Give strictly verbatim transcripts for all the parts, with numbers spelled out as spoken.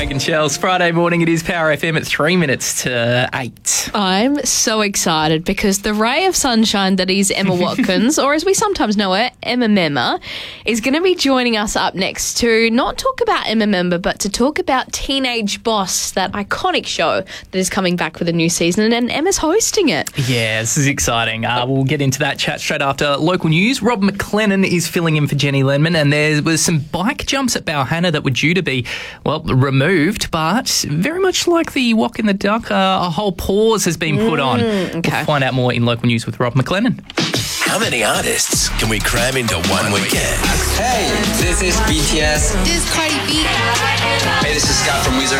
Craig and Chels. Friday morning, it is Power F M at three minutes to eight. I'm so excited because the ray of sunshine that is Emma Watkins, or as we sometimes know her, Emma Member, is going to be joining us up next to not talk about Emma Member, but to talk about Teenage Boss, that iconic show that is coming back with a new season, and Emma's hosting it. Yeah, this is exciting. Uh, we'll get into that chat straight after local news. Rob McLennan is filling in for Jenny Lenman, and there was some bike jumps at Balhanna that were due to be, well, removed, but very much like the Walk in the Duck, uh, a whole pause has been put on. Mm, okay. We'll find out more in local news with Rob McLennan. How many artists can we cram into one weekend? Hey, this is B T S. This is Cardi B. Hey, this is Scott from Weezer.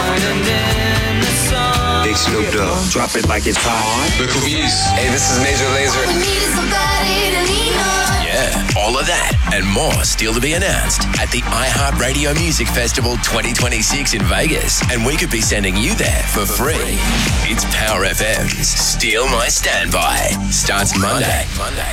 Big Snoop Dogg. Drop it like it's hot. Local Views. Hey, this is Major Lazer. Yeah, all of that and more still to be announced at the iHeartRadio Music Festival twenty twenty-six in Vegas. And we could be sending you there for free. It's Power F M's Steal My Standby. Starts Monday. Monday.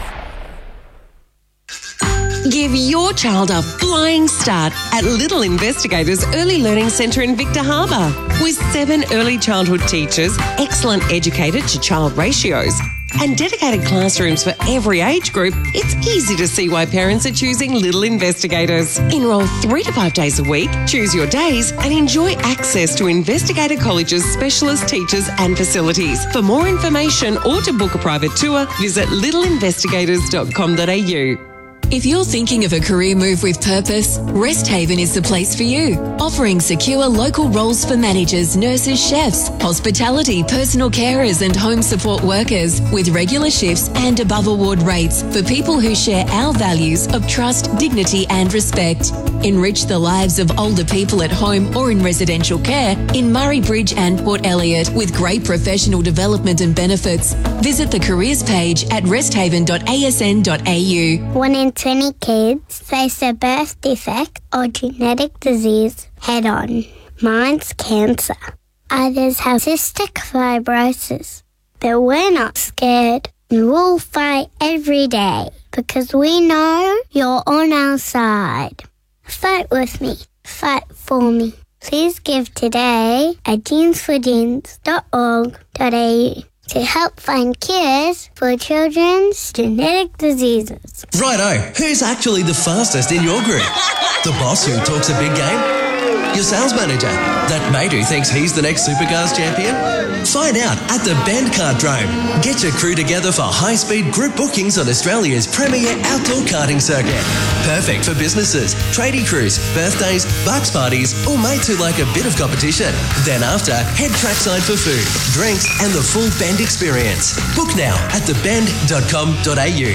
Give your child a flying start at Little Investigators Early Learning Centre in Victor Harbour. With seven early childhood teachers, excellent educated to child ratios, and dedicated classrooms for every age group, it's easy to see why parents are choosing Little Investigators. Enrol three to five days a week, choose your days, and enjoy access to Investigator College's specialist teachers and facilities. For more information or to book a private tour, visit little investigators dot com dot a u. If you're thinking of a career move with purpose, Resthaven is the place for you. Offering secure local roles for managers, nurses, chefs, hospitality, personal carers and home support workers with regular shifts and above award rates for people who share our values of trust, dignity and respect. Enrich the lives of older people at home or in residential care in Murray Bridge and Port Elliot with great professional development and benefits. Visit the careers page at resthaven dot a s n dot a u. One in twenty kids face a birth defect or genetic disease head on. Mine's cancer. Others have cystic fibrosis. But we're not scared. We'll fight every day because we know you're on our side. Fight with me. Fight for me. Please give today at jeans for jeans dot org dot a u to help find cures for children's genetic diseases. Righto, who's actually the fastest in your group? The boss who talks a big game? Your sales manager? That mate who thinks he's the next Supercars champion? Find out at the Bend Kart Drome. Get your crew together for high-speed group bookings on Australia's premier outdoor karting circuit. Perfect for businesses, tradie crews, birthdays, bucks parties, or mates who like a bit of competition. Then after, head trackside for food, drinks, and the full Bend experience. Book now at the bend dot com dot a u.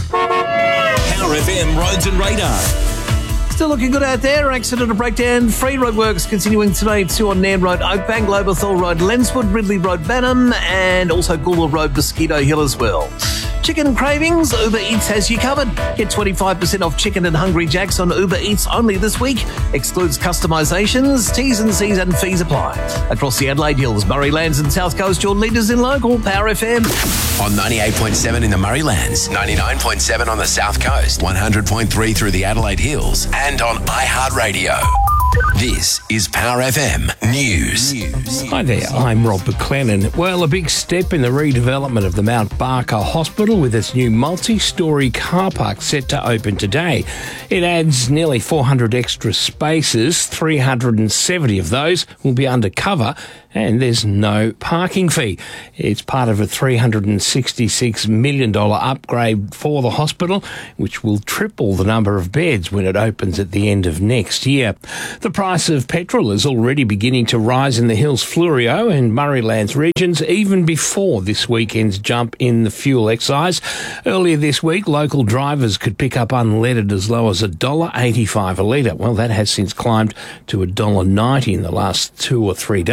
Power F M Roads and Radar. Still looking good out there. Accident or breakdown. Free road works continuing today too on Nairn Road, Oakbank, Loberthal Road, Lenswood, Ridley Road, Banham, and also Goulburn Road, Mosquito Hill as well. Chicken cravings, Uber Eats has you covered. Get twenty-five percent off chicken and Hungry Jacks on Uber Eats only this week. Excludes customisations. T's and C's and fees apply. Across the Adelaide Hills, Murray Lands and South Coast, your leaders in local Power F M. On ninety-eight point seven in the Murray Lands, ninety-nine point seven on the South Coast, one hundred point three through the Adelaide Hills, and on iHeartRadio. This is Power F M News. Hi there, I'm Rob McLennan. Well, a big step in the redevelopment of the Mount Barker Hospital with its new multi-storey car park set to open today. It adds nearly four hundred extra spaces, three hundred seventy of those will be undercover, and there's no parking fee. It's part of a three hundred sixty-six million dollars upgrade for the hospital, which will triple the number of beds when it opens at the end of next year. The price of petrol is already beginning to rise in the Hills, Fleurieu and Murraylands regions, even before this weekend's jump in the fuel excise. Earlier this week, local drivers could pick up unleaded as low as one dollar eighty-five a litre. Well, that has since climbed to one dollar ninety in the last two or three days.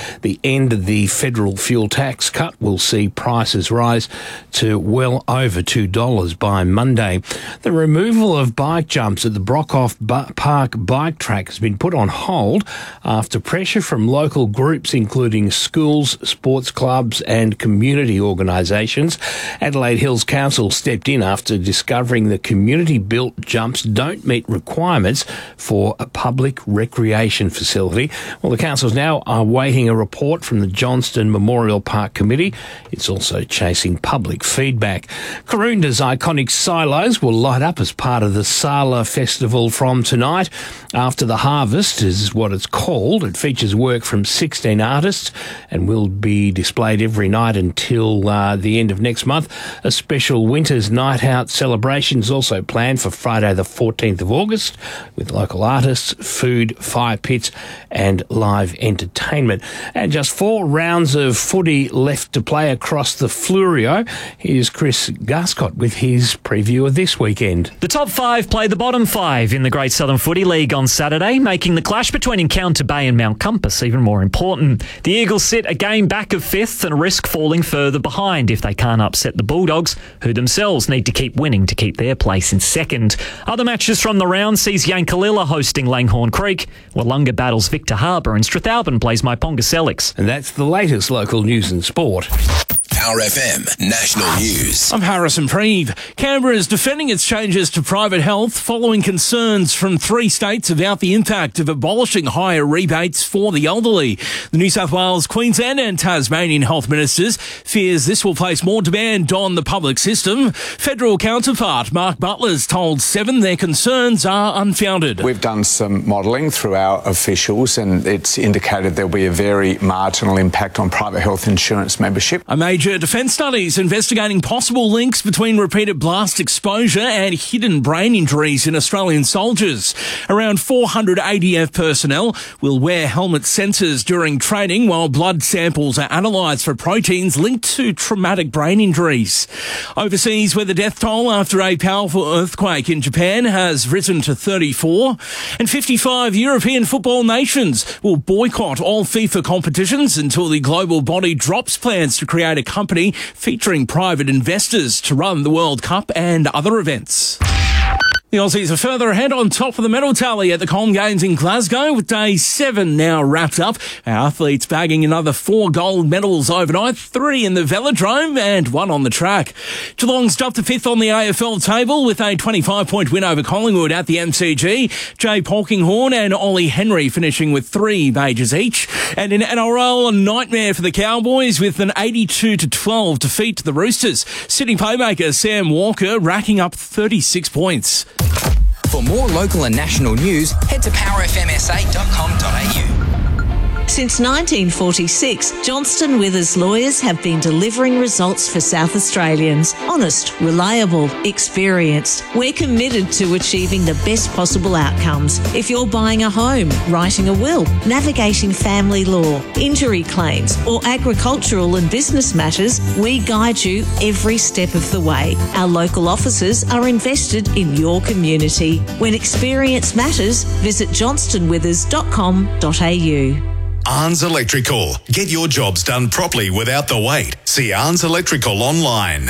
The end of the federal fuel tax cut will see prices rise to well over two dollars by Monday. The removal of bike jumps at the Brockhoff B- Park bike track has been put on hold after pressure from local groups including schools, sports clubs and community organisations. Adelaide Hills Council stepped in after discovering the community-built jumps don't meet requirements for a public recreation facility. Well, the council's now awaiting a report from the Johnston Memorial Park Committee. It's also chasing public feedback. Karoonda's iconic silos will light up as part of the Sala Festival from tonight. After the Harvest is what it's called. It features work from sixteen artists and will be displayed every night until uh, the end of next month. A special Winter's Night Out celebration is also planned for Friday the fourteenth of August with local artists, food, fire pits and live entertainment. And just four rounds of footy left to play across the Flurio. Here's Chris Gascott with his preview of this weekend. The top five play the bottom five in the Great Southern Footy League on Saturday, making the clash between Encounter Bay and Mount Compass even more important. The Eagles sit a game back of fifth and risk falling further behind if they can't upset the Bulldogs, who themselves need to keep winning to keep their place in second. Other matches from the round sees Yankalilla hosting Langhorne Creek, Wollonga battles Victor Harbour and Strathalbyn plays Maiponga Selix. And that's the latest local news and sport. Power F M National News. I'm Harrison Preeve. Canberra is defending its changes to private health following concerns from three states about the impact of abolishing higher rebates for the elderly. The New South Wales, Queensland and Tasmanian health ministers fears this will place more demand on the public system. Federal counterpart Mark Butler's told Seven their concerns are unfounded. We've done some modelling through our officials and it's indicated there'll be a very marginal impact on private health insurance membership. A major defence studies investigating possible links between repeated blast exposure and hidden brain injuries in Australian soldiers. Around four hundred A D F personnel will wear helmet sensors during training while blood samples are analysed for proteins linked to traumatic brain injuries. Overseas, where the death toll after a powerful earthquake in Japan has risen to thirty-four, and fifty-five European football nations will boycott all FIFA competitions until the global body drops plans to create a company featuring private investors to run the World Cup and other events. The Aussies are further ahead on top of the medal tally at the Com Games in Glasgow, with day seven now wrapped up. Our athletes bagging another four gold medals overnight, three in the velodrome and one on the track. Geelong's jumped to fifth on the A F L table with a twenty-five point win over Collingwood at the M C G. Jay Polkinghorne and Ollie Henry finishing with three majors each. And in N R L, a nightmare for the Cowboys with an eighty-two to twelve defeat to the Roosters. Sydney playmaker Sam Walker racking up thirty-six points. For more local and national news, head to power f m s a dot com dot a u. Since nineteen forty-six, Johnston Withers lawyers have been delivering results for South Australians. Honest, reliable, experienced. We're committed to achieving the best possible outcomes. If you're buying a home, writing a will, navigating family law, injury claims, or agricultural and business matters, we guide you every step of the way. Our local offices are invested in your community. When experience matters, visit johnston withers dot com dot a u. Arns Electrical. Get your jobs done properly without the wait. See Arns Electrical online.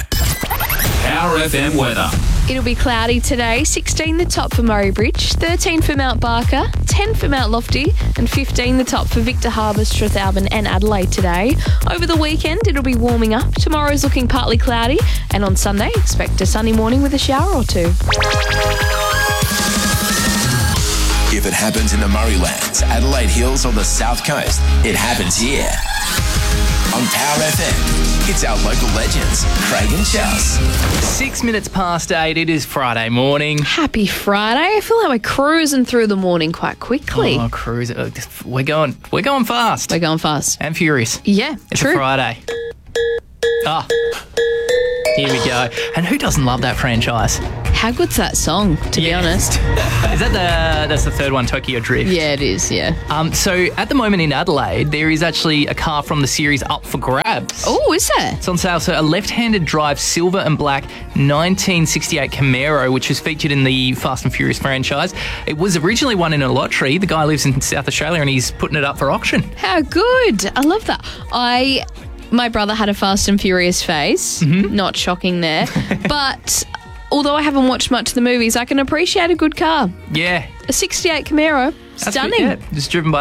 Power F M weather. It'll be cloudy today, sixteen the top for Murray Bridge, thirteen for Mount Barker, ten for Mount Lofty and fifteen the top for Victor Harbour, Strathalbyn and Adelaide today. Over the weekend, it'll be warming up. Tomorrow's looking partly cloudy and on Sunday, expect a sunny morning with a shower or two. If it happens in the Murraylands, Adelaide Hills or the South Coast, it happens here. On Power F M, it's our local legends, Craig and Chels. Six minutes past eight, it is Friday morning. Happy Friday. I feel like we're cruising through the morning quite quickly. Oh, cruising. We're going, we're going fast. We're going fast. And furious. Yeah, it's true. a Friday. Ah, here we go. And who doesn't love that franchise? How good's that song, to be honest? Is that the that's the third one, Tokyo Drift? Yeah, it is, yeah. Um, so at the moment in Adelaide, there is actually a car from the series up for grabs. Oh, is there? It's on sale. So a left-handed drive silver and black nineteen sixty-eight Camaro, which was featured in the Fast and Furious franchise. It was originally won in a lottery. The guy lives in South Australia and he's putting it up for auction. How good. I love that. I, my brother had a Fast and Furious phase. Mm-hmm. Not shocking there. But although I haven't watched much of the movies, I can appreciate a good car. Yeah. A sixty-eight Camaro. That's Stunning. good, yeah. Just driven by